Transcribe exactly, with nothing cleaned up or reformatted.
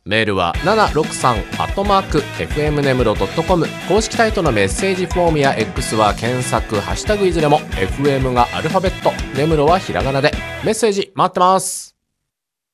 メールはななろくさんアットマーク エフエム ネムロ ドットコム、 公式サイトのメッセージフォームや X は検索ハッシュタグいずれも エフエム がアルファベット、ネムロはひらがなで。メッセージ待ってます。